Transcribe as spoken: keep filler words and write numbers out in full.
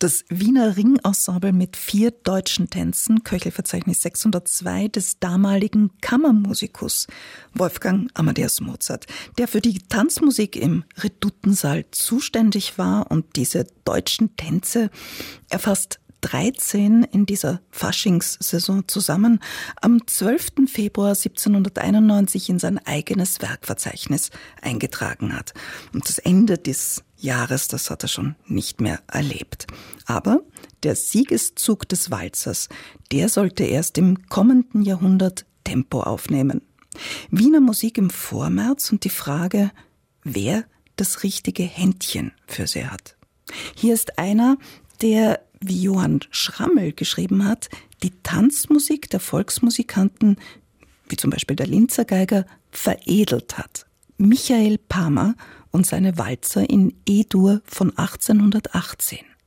Das Wiener Ringensemble mit vier deutschen Tänzen, Köchelverzeichnis sechshundertzwei des damaligen Kammermusikus Wolfgang Amadeus Mozart, der für die Tanzmusik im Redutensaal zuständig war und diese deutschen Tänze erfasst dreizehn in dieser Faschingssaison zusammen, am zwölften Februar siebzehnhunderteinundneunzig in sein eigenes Werkverzeichnis eingetragen hat. Und das Ende des Jahres, das hat er schon nicht mehr erlebt. Aber der Siegeszug des Walzers, der sollte erst im kommenden Jahrhundert Tempo aufnehmen. Wiener Musik im Vormärz und die Frage, wer das richtige Händchen für sie hat. Hier ist einer, der, wie Johann Schrammel geschrieben hat, die Tanzmusik der Volksmusikanten, wie zum Beispiel der Linzer Geiger, veredelt hat. Michael Pamer und seine Walzer in E-Dur von achtzehnhundertachtzehn.